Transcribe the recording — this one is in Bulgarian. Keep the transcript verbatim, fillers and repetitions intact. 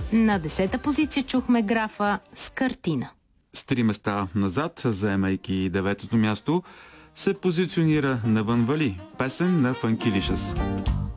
На десета позиция чухме графа с картина. С три места назад, заемайки деветото място, се позиционира Навън вали, песен на Фънкилишъс.